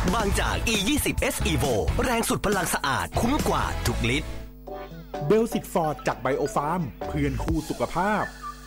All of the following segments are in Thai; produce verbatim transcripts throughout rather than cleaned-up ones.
บางจาก อี ยี่สิบ เอส Evo แรงสุดพลังสะอาดคุ้มกว่าทุกลิตรเบลสิตฟอร์ดจากไบโอฟาร์มเพื่อนคู่สุขภาพ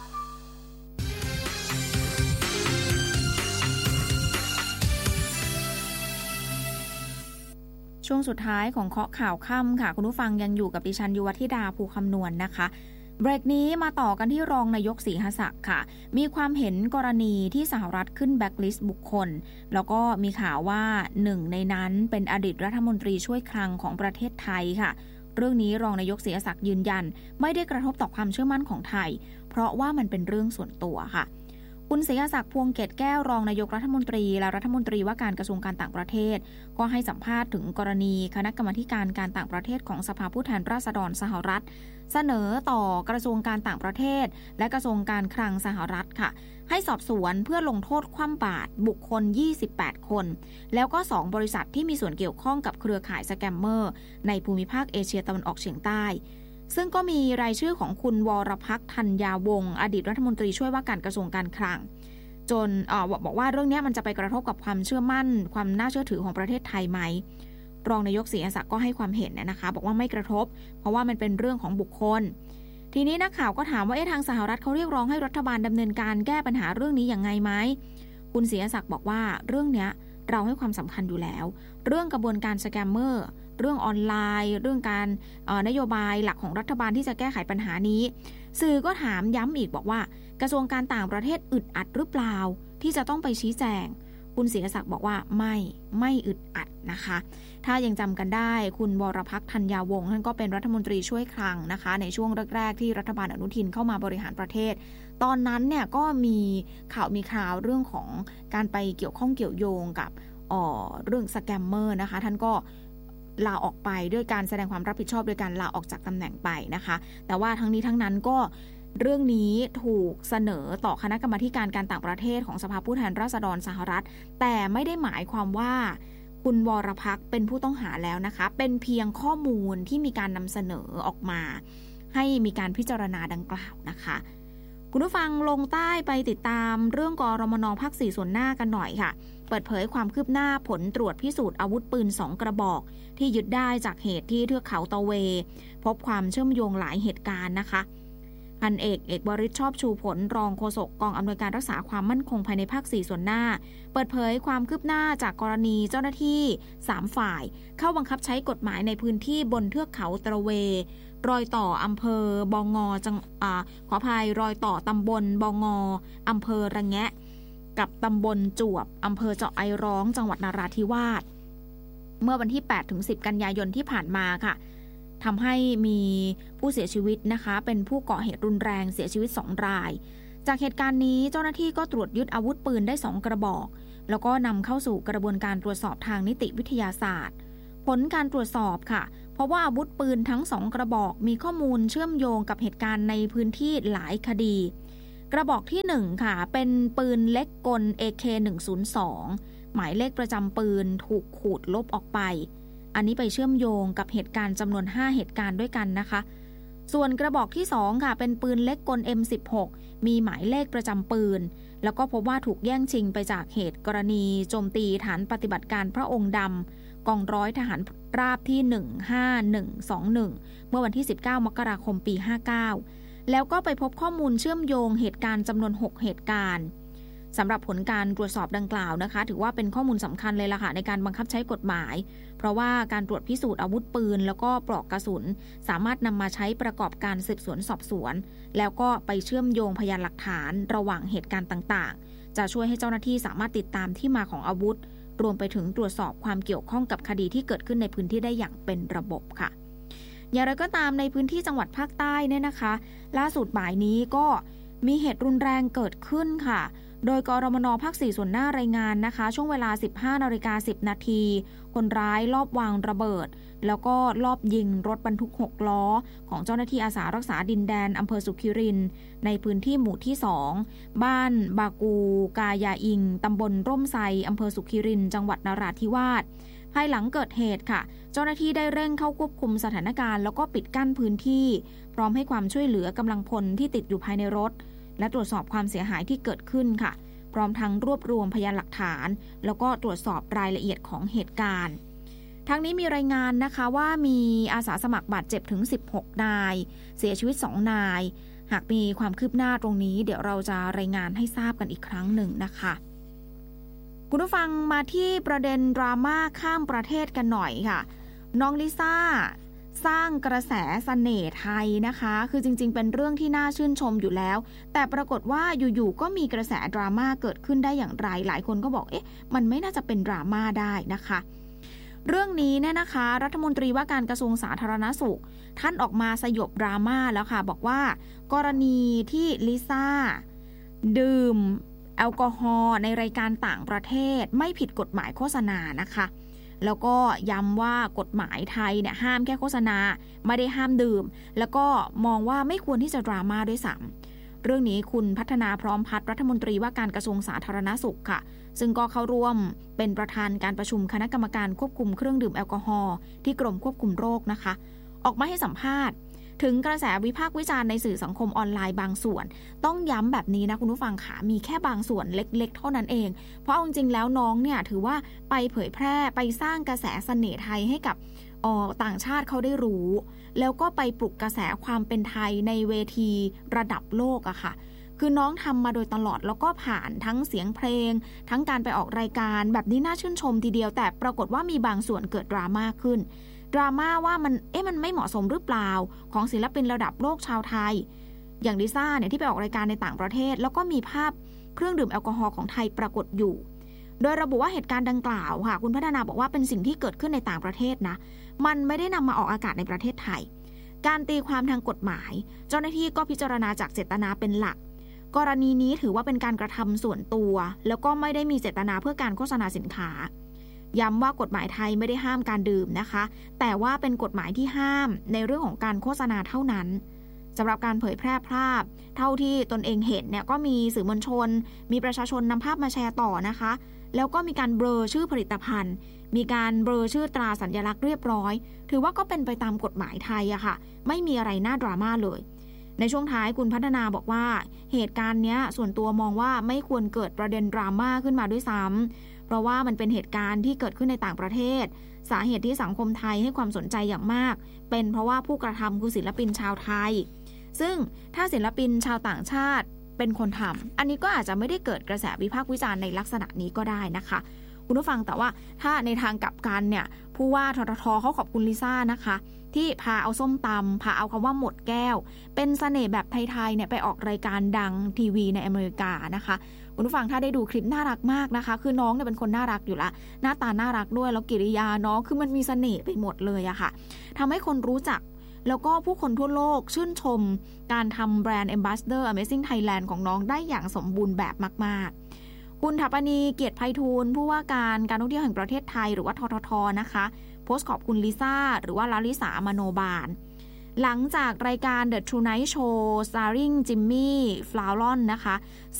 ช่วงสุดท้ายของเคาะข่าวค่ำค่ะคุณผู้ฟังยังอยู่กับดิฉันยุวธิดาภูคำนวณ นะคะเบรกนี้มาต่อกันที่รองนายกศรีหศักดิ์ค่ะมีความเห็นกรณีที่สหรัฐขึ้นแบล็คลิสต์บุคคลแล้วก็มีข่าวว่าหนึ่งในนั้นเป็นอดีตรัฐมนตรีช่วยคลังของประเทศไทยค่ะเรื่องนี้รองนายกศรีหศักดิ์ยืนยันไม่ได้กระทบต่อความเชื่อมั่นของไทยเพราะว่ามันเป็นเรื่องส่วนตัวค่ะคุณศรีศักดิ์พวงเกตแก้วรองนายกรัฐมนตรีและรัฐมนตรีว่าการกระทรวงการต่างประเทศก็ให้สัมภาษณ์ถึงกรณีคณะกรรมาการการต่างประเทศของสภาผู้แทนราษฎรสหรัฐเสนอต่อกระทรวงการต่างประเทศและกระทรวงการคลังสหรัฐค่ะให้สอบสวนเพื่อลงโทษคว่ำบาตรบุคคลยี่สิบแปดคนแล้วก็สองบริษัทที่มีส่วนเกี่ยวข้องกับเครือข่ายสแกมเมอร์ในภูมิภาคเอเชียตะวันออกเฉียงใต้ซึ่งก็มีรายชื่อของคุณวรพักษ์ธัญญาวงศ์อดีตรัฐมนตรีช่วยว่าการกระทรวงการคลังจนเอ่อบอกว่าเรื่องนี้มันจะไปกระทบกับความเชื่อมั่นความน่าเชื่อถือของประเทศไทยไหมรองนายกศรีหศักดิ์ก็ให้ความเห็นนะคะบอกว่าไม่กระทบเพราะว่ามันเป็นเรื่องของบุคคลทีนี้นักข่าวก็ถามว่าเอ๊ะทางสหรัฐเขาเรียกร้องให้รัฐบาลดำเนินการแก้ปัญหาเรื่องนี้อย่างไงไหมคุณศรีหศักดิ์บอกว่าเรื่องนี้เราให้ความสำคัญอยู่แล้วเรื่องกระบวนการสแกมเมอร์เรื่องออนไลน์เรื่องการนโยบายหลักของรัฐบาลที่จะแก้ไขปัญหานี้สื่อก็ถามย้ำอีกบอกว่ากระทรวงการต่างประเทศอึดอัดหรือเปล่าที่จะต้องไปชี้แจงคุณศรีศักดิ์บอกว่าไม่ไม่อึดอัดนะคะถ้ายังจำกันได้คุณวรพักษ์ธัญญาวงศ์ท่านก็เป็นรัฐมนตรีช่วยคลังนะคะในช่วงแรกๆที่รัฐบาลอนุทินเข้ามาบริหารประเทศตอนนั้นเนี่ยก็มีข่าวมีข่าวเรื่องของการไปเกี่ยวข้องเกี่ยวโยงกับอ๋อเรื่องสแกมเมอร์นะคะท่านก็ลาออกไปด้วยการแสดงความรับผิดชอบโดยการลาออกจากตำแหน่งไปนะคะแต่ว่าทั้งนี้ทั้งนั้นก็เรื่องนี้ถูกเสนอต่อคณะกรรมาการการต่างประเทศของสภาผู้แทนราษฎรสหรัฐแต่ไม่ได้หมายความว่าคุณวรพักษ์เป็นผู้ต้องหาแล้วนะคะเป็นเพียงข้อมูลที่มีการนำเสนอออกมาให้มีการพิจารณาดังกล่าวนะคะคุณผู้ฟังลงใต้ไปติดตามเรื่องกรมน.ภาคสี่ส่วนหน้ากันหน่อยค่ะเปิดเผยความคืบหน้าผลตรวจพิสูจน์อาวุธปืนสองกระบอกที่ยึดได้จากเหตุที่เทือกเขาตะเวพบความเชื่อมโยงหลายเหตุการณ์นะคะพันเอกเอกวริชชอบชูผลรองโฆษกกองอำนวยการรักษาความมั่นคงภายในภาคสี่ส่วนหน้าเปิดเผยความคืบหน้าจากกรณีเจ้าหน้าที่สามฝ่ายเข้าบังคับใช้กฎหมายในพื้นที่บนเทือกเขาตะเวรอยต่ออำเภอบองงจังอ่าขออภัยรอยต่อตำบลบองงอำเภอระแงะกับตำบลจวบอำเภอเจาะไอร้องจังหวัดนราธิวาสเมื่อวันที่ แปดถึงสิบ กันยายนที่ผ่านมาค่ะทำให้มีผู้เสียชีวิตนะคะเป็นผู้ก่อเหตุรุนแรงเสียชีวิตสองรายจากเหตุการณ์นี้เจ้าหน้าที่ก็ตรวจยึดอาวุธปืนได้สองกระบอกแล้วก็นำเข้าสู่กระบวนการตรวจสอบทางนิติวิทยาศาสตร์ผลการตรวจสอบค่ะเพราะว่าอาวุธปืนทั้งสองกระบอกมีข้อมูลเชื่อมโยงกับเหตุการณ์ในพื้นที่หลายคดีกระบอกที่หนึ่งค่ะเป็นปืนเล็กกล เอ เค หนึ่งศูนย์สอง หมายเลขประจำปืนถูกขูดลบออกไปอันนี้ไปเชื่อมโยงกับเหตุการณ์จำนวนห้าเหตุการณ์ด้วยกันนะคะส่วนกระบอกที่สองค่ะเป็นปืนเล็กกล เอ็ม สิบหก มีหมายเลขประจำปืนแล้วก็พบว่าถูกแย่งชิงไปจากเหตุกรณีโจมตีฐานปฏิบัติการพระองค์ดำกองร้อยทหารราบที่หนึ่งห้าหนึ่งสองหนึ่งเมื่อวันที่สิบเก้ามกราคมปีห้าเก้าแล้วก็ไปพบข้อมูลเชื่อมโยงเหตุการณ์จำนวนหกเหตุการณ์สำหรับผลการตรวจสอบดังกล่าวนะคะถือว่าเป็นข้อมูลสำคัญเลยล่ะค่ะในการบังคับใช้กฎหมายเพราะว่าการตรวจพิสูจน์อาวุธปืนแล้วก็ปลอกกระสุนสามารถนำมาใช้ประกอบการสืบสวนสอบสวนแล้วก็ไปเชื่อมโยงพยานหลักฐานระหว่างเหตุการณ์ต่างๆจะช่วยให้เจ้าหน้าที่สามารถติดตามที่มาของอาวุธรวมไปถึงตรวจสอบความเกี่ยวข้องกับคดีที่เกิดขึ้นในพื้นที่ได้อย่างเป็นระบบค่ะอย่างไรก็ตามในพื้นที่จังหวัดภาคใต้เนี่ยนะคะล่าสุดบ่ายนี้ก็มีเหตุรุนแรงเกิดขึ้นค่ะโดยกรมน.ภาคสี่ส่วนหน้ารายงานนะคะช่วงเวลา สิบห้านาฬิกาสิบนาทีคนร้ายลอบวางระเบิดแล้วก็ลอบยิงรถบรรทุกหกล้อของเจ้าหน้าที่อาสารักษาดินแดนอำเภอสุขิรินในพื้นที่หมู่ที่สองบ้านบากูกายาอิงตำบลร่มไทรอำเภอสุขิรินจังหวัดนราธิวาสภายหลังเกิดเหตุค่ะเจ้าหน้าที่ได้เร่งเข้าควบคุมสถานการณ์แล้วก็ปิดกั้นพื้นที่พร้อมให้ความช่วยเหลือกำลังพลที่ติดอยู่ภายในรถและตรวจสอบความเสียหายที่เกิดขึ้นค่ะพร้อมทั้งรวบรวมพยานหลักฐานแล้วก็ตรวจสอบรายละเอียดของเหตุการณ์ทั้งนี้มีรายงานนะคะว่ามีอาสาสมัครบาดเจ็บถึงสิบหกนายเสียชีวิตสองนายหากมีความคืบหน้าตรงนี้เดี๋ยวเราจะรายงานให้ทราบกันอีกครั้งหนึ่งนะคะคุณผู้ฟังมาที่ประเด็นดราม่าข้ามประเทศกันหน่อยค่ะน้องลิซ่าสร้างกระแสเสน่ห์ไทยนะคะคือจริงๆเป็นเรื่องที่น่าชื่นชมอยู่แล้วแต่ปรากฏว่าอยู่ๆก็มีกระแสดราม่าเกิดขึ้นได้อย่างไรหลายคนก็บอกเอ๊ะมันไม่น่าจะเป็นดราม่าได้นะคะเรื่องนี้เนี่ยนะคะรัฐมนตรีว่าการกระทรวงสาธารณสุขท่านออกมาสยบดราม่าแล้วค่ะบอกว่ากรณีที่ลิซ่าดื่มแอลกอฮอล์ในรายการต่างประเทศไม่ผิดกฎหมายโฆษณานะคะแล้วก็ย้ำว่ากฎหมายไทยเนี่ยห้ามแค่โฆษณาไม่ได้ห้ามดื่มแล้วก็มองว่าไม่ควรที่จะดราม่าด้วยซ้ำเรื่องนี้คุณพัฒนาพร้อมพัฒน์รัฐมนตรีว่าการกระทรวงสาธารณสุขค่ะซึ่งก็เข้าร่วมเป็นประธานการประชุมคณะกรรมการควบคุมเครื่องดื่มแอลกอฮอล์ที่กรมควบคุมโรคนะคะออกมาให้สัมภาษณ์ถึงกระแสวิพากษ์วิจารณ์ในสื่อสังคมออนไลน์บางส่วนต้องย้ำแบบนี้นะคุณผู้ฟังค่ะมีแค่บางส่วนเล็กๆเท่านั้นเองเพราะจริงๆแล้วน้องเนี่ยถือว่าไปเผยแพร่ไปสร้างกระแสเสน่ห์ไทยให้กับต่างชาติเขาได้รู้แล้วก็ไปปลุกกระแสความเป็นไทยในเวทีระดับโลกอะค่ะคือน้องทำมาโดยตลอดแล้วก็ผ่านทั้งเสียงเพลงทั้งการไปออกรายการแบบนี้น่าชื่นชมทีเดียวแต่ปรากฏว่ามีบางส่วนเกิดดราม่าขึ้นดราม่าว่ามันเอ๊ะมันไม่เหมาะสมหรือเปล่าของศิลปินระดับโลกชาวไทยอย่างลิซ่าเนี่ยที่ไปออกรายการในต่างประเทศแล้วก็มีภาพเครื่องดื่มแอลกอฮอล์ของไทยปรากฏอยู่โดยระบุว่าเหตุการณ์ดังกล่าวค่ะคุณพัฒนาบอกว่าเป็นสิ่งที่เกิดขึ้นในต่างประเทศนะมันไม่ได้นำมาออกอากาศในประเทศไทยการตีความทางกฎหมายเจ้าหน้าที่ก็พิจารณาจากเจตนาเป็นหลักกรณีนี้ถือว่าเป็นการกระทำส่วนตัวแล้วก็ไม่ได้มีเจตนาเพื่อการโฆษณาสินค้าย้ำว่ากฎหมายไทยไม่ได้ห้ามการดื่มนะคะแต่ว่าเป็นกฎหมายที่ห้ามในเรื่องของการโฆษณาเท่านั้นสำหรับการเผยแพร่ภาพเท่าที่ตนเองเห็นเนี่ยก็มีสื่อมวลชนมีประชาชนนำภาพมาแชร์ต่อนะคะแล้วก็มีการเบลอชื่อผลิตภัณฑ์มีการเบลอชื่อตราสัญลักษณ์เรียบร้อยถือว่าก็เป็นไปตามกฎหมายไทยอะค่ะไม่มีอะไรน่าดราม่าเลยในช่วงท้ายคุณพัฒนาบอกว่าเหตุการณ์นี้ส่วนตัวมองว่าไม่ควรเกิดประเด็นดราม่าขึ้นมาด้วยซ้ำเพราะว่ามันเป็นเหตุการณ์ที่เกิดขึ้นในต่างประเทศสาเหตุที่สังคมไทยให้ความสนใจอย่างมากเป็นเพราะว่าผู้กระทำคือศิลปินชาวไทยซึ่งถ้าศิลปินชาวต่างชาติเป็นคนทำอันนี้ก็อาจจะไม่ได้เกิดกระแสวิพากษ์วิจารณ์ในลักษณะนี้ก็ได้นะคะคุณผู้ฟังแต่ว่าถ้าในทางกลับกันเนี่ยผู้ว่าทททเขาขอบคุณลิซ่านะคะที่พาเอาส้มตำพาเอาคำว่าหมดแก้วเป็นเสน่ห์แบบไทยๆเนี่ยไปออกรายการดังทีวีในอเมริกานะคะคุณผู้ฟังถ้าได้ดูคลิปน่ารักมากนะคะคือน้องเนี่ยเป็นคนน่ารักอยู่ละหน้าตาน่ารักด้วยแล้วกิริยาน้องคือมันมีเสน่ห์ไปหมดเลยอะค่ะทำให้คนรู้จักแล้วก็ผู้คนทั่วโลกชื่นชมการทำแบรนด์ Ambassador Amazing Thailand ของน้องได้อย่างสมบูรณ์แบบมากๆคุณถปนีเกียรติไพฑูรย์ผู้ว่าการการท่องเที่ยวแห่งประเทศไทยหรือว่าทททนะคะโพสต์ขอบคุณลิซ่าหรือว่าลาลิสามโนบาลหลังจากรายการ The Tonight Show starring Jimmy Fallon นะคะ